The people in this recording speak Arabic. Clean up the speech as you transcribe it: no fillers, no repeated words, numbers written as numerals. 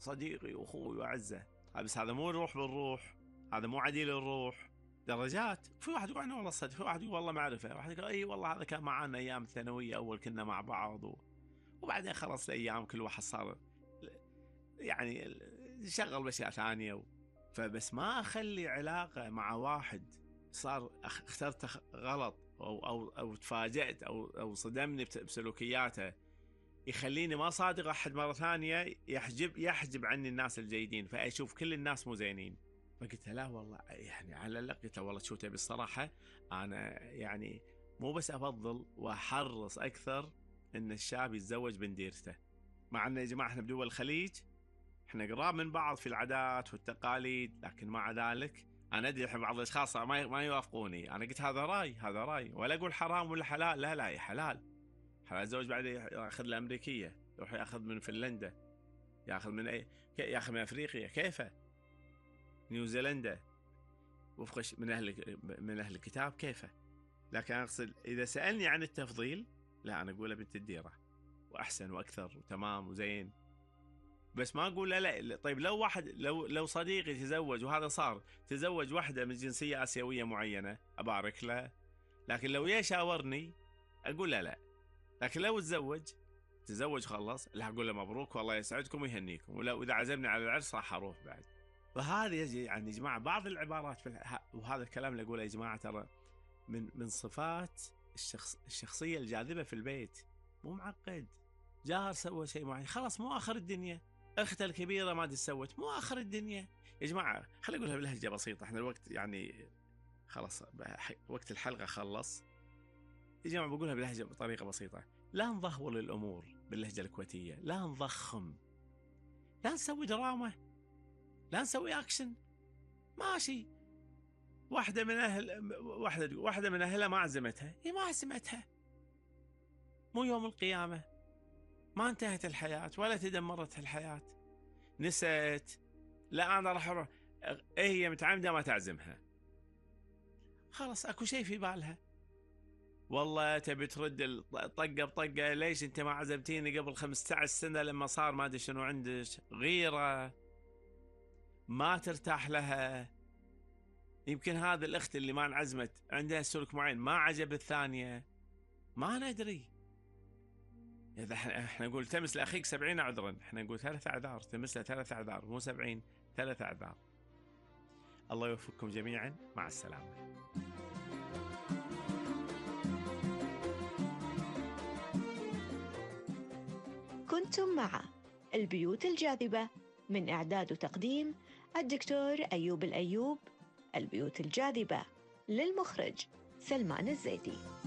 صديقي واخوي واعزه، بس هذا مو الروح بالروح، هذا مو عديل الروح، درجات. في واحد يقول انا والله صدق، في واحد يقول والله معرفه، واحد يقول اي والله هذا كان معنا ايام الثانويه، اول كنا مع بعض وبعدين خلص الايام كل واحد صار يعني شغل باشياء ثانيه فبس ما اخلي علاقه مع واحد صار اخترته غلط او تفاجأت او صدمني بسلوكياته يخليني ما صادق احد مره ثانيه، يحجب عني الناس الجيدين، فاشوف كل الناس مو زينين. فقلت لا والله يعني على الاقل قلت له والله شو تبي الصراحه، انا يعني مو بس افضل واحرص اكثر ان الشاب يتزوج بنديرته، مع ان يا جماعه احنا بدول الخليج احنا قراب من بعض في العادات والتقاليد، لكن مع ذلك انا ادري الحين بعض الاشخاص ما يوافقوني، انا قلت هذا راي ولا اقول حرام ولا حلال، لا حلال الزوج بعد ياخذ الامريكيه، يروح ياخذ من فنلندا، ياخذ من ياخذ من افريقيا، كيفه نيوزيلندا وفق من اهل الكتاب كيفه. لكن اقصد اذا سالني عن التفضيل لا انا اقول بنت الديره واحسن واكثر وتمام وزين، بس ما اقول لا. طيب لو واحد لو صديقي تزوج وهذا صار تزوج واحده من جنسيه اسيويه معينه ابارك له، لكن لو يشاورني اقول لا. لكن لو تزوج خلص لا اقول له مبروك والله يسعدكم ويهنيكم، واذا عزمني على العرس راح اروح بعد. فهذه يعني يا جماعه بعض العبارات وهذا الكلام اللي اقوله يا جماعه ترى من صفات الشخصيه الجاذبه في البيت، مو معقد. جار سوى شيء معين خلاص مو اخر الدنيا، اخته الكبيره ما ادري سوت مو اخر الدنيا يا جماعه. خليني اقولها بلهجه بسيطه، احنا الوقت يعني خلاص وقت الحلقه خلص يا جماعه، بقولها بلهجه بطريقه بسيطه، لا نضهول الامور باللهجه الكويتيه، لا نضخم، لا نسوي دراما، لا نسوي اكشن. ماشي واحده من اهلها ما عزمتها، هي ما عزمتها، مو يوم القيامه، ما انتهت الحياه ولا تدمرت الحياه، نسيت لا انا راح اروح، هي متعمده ما تعزمها، خلاص اكو شيء في بالها، والله تبي ترد الطقه بطقه، ليش انت ما عزمتيني قبل 15 سنه لما صار ما ادري شنو عندك، غيره ما ترتاح لها. يمكن هذا الاخت اللي ما انعزمت عندها سلوك معين ما عجب الثانيه، ما ندري. اذا احنا نقول تمس لاخيك 70 عذرا، احنا نقول 3 اعذار، تمس له 3 اعذار مو 70، 3 اعذار. الله يوفقكم جميعا، مع السلامه. كنتم مع البيوت الجاذبة، من إعداد وتقديم الدكتور أيوب الأيوب. البيوت الجاذبة، للمخرج سلمان الزيدي.